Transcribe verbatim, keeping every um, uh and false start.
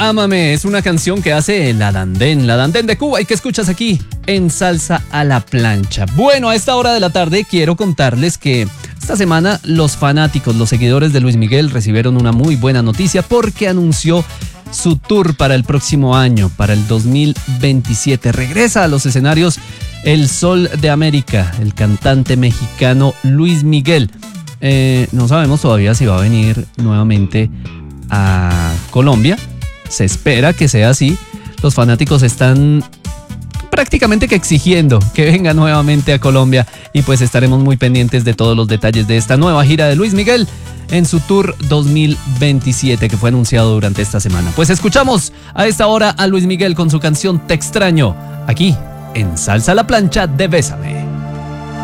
Ámame es una canción que hace la Dandén, la Dandén de Cuba y que escuchas aquí en Salsa a la Plancha. Bueno, a esta hora de la tarde quiero contarles que esta semana los fanáticos, los seguidores de Luis Miguel recibieron una muy buena noticia porque anunció su tour para el próximo año, para el dos mil veintisiete. Regresa a los escenarios el Sol de América, el cantante mexicano Luis Miguel. Eh, no sabemos todavía si va a venir nuevamente a Colombia. Se espera que sea así. Los fanáticos están prácticamente que exigiendo que venga nuevamente a Colombia y pues estaremos muy pendientes de todos los detalles de esta nueva gira de Luis Miguel en su tour dos mil veintisiete que fue anunciado durante esta semana. Pues escuchamos a esta hora a Luis Miguel con su canción Te extraño, aquí en Salsa a la Plancha de Bésame.